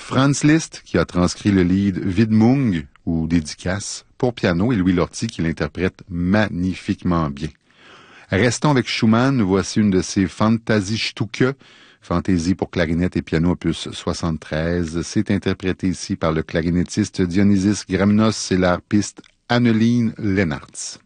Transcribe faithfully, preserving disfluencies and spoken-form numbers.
Franz Liszt, qui a transcrit le lied Widmung, ou dédicace, pour piano, et Louis Lortie, qui l'interprète magnifiquement bien. Restons avec Schumann, voici une de ses Fantasiestücke, Fantaisie pour clarinette et piano opus soixante-treize. C'est interprété ici par le clarinettiste Dionysis Gramnos et l'harpiste Anneline Lennartz.